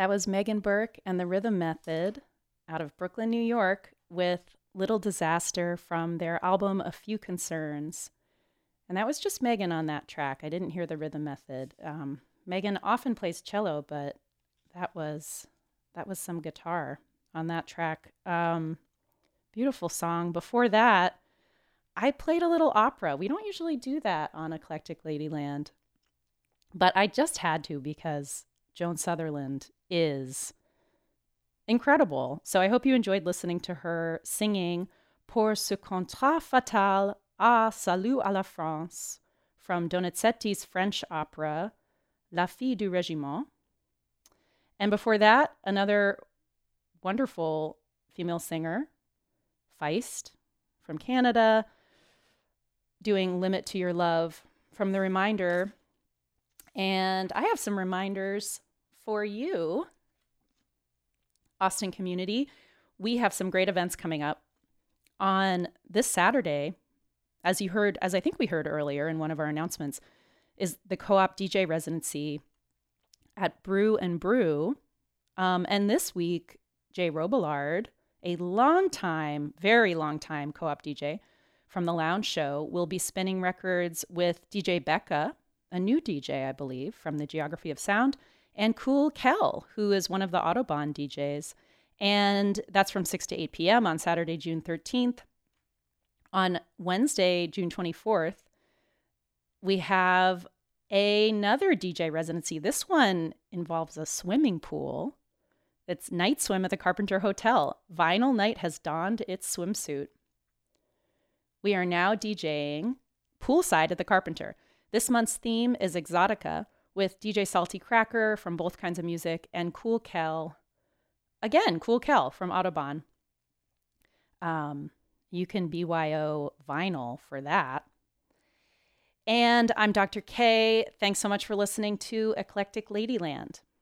That was Megan Burke and the Rhythm Method out of Brooklyn, New York, with Little Disaster from their album A Few Concerns. And that was just Megan on that track. I didn't hear the Rhythm Method. Megan often plays cello, but that was some guitar on that track. Beautiful song. Before that, I played a little opera. We don't usually do that on Eclectic Ladyland, but I just had to because Joan Sutherland is incredible. So I hope you enjoyed listening to her singing Pour ce contrat fatal à Salut à la France from Donizetti's French opera La Fille du Régiment. And before that, another wonderful female singer, Feist from Canada, doing Limit to Your Love from The Reminder. And I have some reminders for you, Austin community. We have some great events coming up. On this Saturday, as I think we heard earlier in one of our announcements, is the Co-op DJ residency at Brew and Brew. And this week, Jay Robillard, a very long time Co-op DJ from the Lounge Show, will be spinning records with DJ Becca, a new DJ, I believe, from the Geography of Sound, and Cool Kel, who is one of the Autobahn DJs. And that's from 6 to 8 p.m. on Saturday, June 13th. On Wednesday, June 24th, we have another DJ residency. This one involves a swimming pool. It's Night Swim at the Carpenter Hotel. Vinyl Night has donned its swimsuit. We are now DJing poolside at the Carpenter. This month's theme is Exotica with DJ Salty Cracker from Both Kinds of Music and Cool Kel. Again, Cool Kel from Autobahn. You can BYO vinyl for that. And I'm Dr. K. Thanks so much for listening to Eclectic Ladyland.